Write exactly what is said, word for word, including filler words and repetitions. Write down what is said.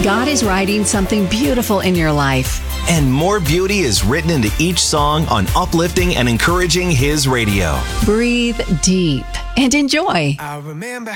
God is writing something beautiful in your life. And more beauty is written into each song on uplifting and encouraging His radio. Breathe deep and enjoy. I remember